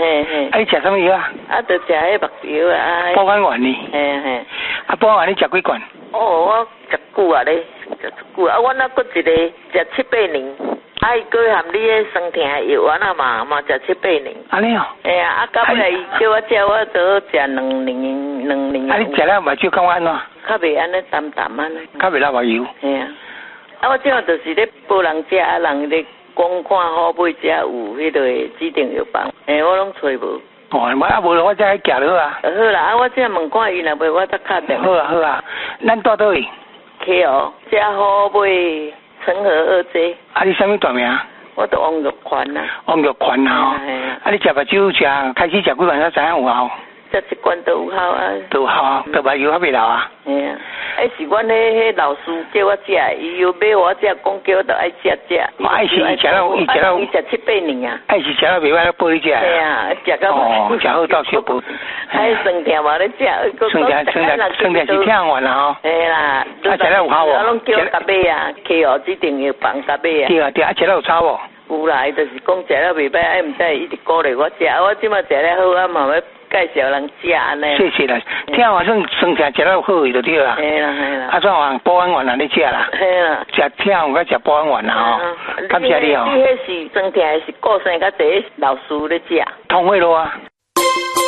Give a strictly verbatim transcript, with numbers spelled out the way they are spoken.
嘿嘿。 啊，你食什么药啊？ 啊，就食迄目药啊。 保肝丸呢？ 嘿嘿。 啊，保肝丸你食几罐？ 哦，我食久啊咧，食久啊。我那搁一个食七八年，啊，伊搁含你迄酸痛的药丸啊嘛，嘛食七八年。 安尼哦。 哎呀，啊，到尾来伊叫我食，我只好食两年，两年。 啊，你食了目睭感觉安怎？ 较袂安尼淡淡安尼。 较袂流目油。 嘿啊。啊，我即下就是咧报人食，啊，人咧讲看好买只有迄个指定药房，诶，我拢找无。 哦，无啊，无我才去行落啊。 好啦，啊，我即下问看伊若袂，我再敲电话。 好啊好啊，咱住倒位？ 去哦，只好买成和二剂。 啊，你什么大名？ 我都王玉环啊。 王玉环啊吼。啊，你食目睭食开始食几罐才知影有效？ 食一罐都有效啊。 都有效啊，都目睭还袂流啊。 嘿啊。迄是阮迄迄老师叫我食，伊又买我食，讲叫我都爱食食。 哦，爱是伊食了，伊食了。 伊食七八年啊。 爱是食了袂歹，报你食。 对啊，食到。 哦，食好到小补。 还酸痛嘛咧食， 酸痛酸痛酸痛是痛完啦吼。 嘿啦。 啊，食了有效无？ 我拢叫我甲买啊，去哦指定药房甲买啊。 对啊对啊，食了有差无？ 有啦，伊就是讲食了袂歹，哎，毋知伊直鼓励我食，我即马食了好，啊嘛要介绍人食安尼。谢谢啦，听话算酸痛食了好就对啦。 嘿啦嘿啦。 啊，算话保安丸啊，你食啦。 嘿啦。 食痛甲食保安丸啦吼。感谢你哦。 你迄是酸痛是固生较济老师咧食。 通血路啊。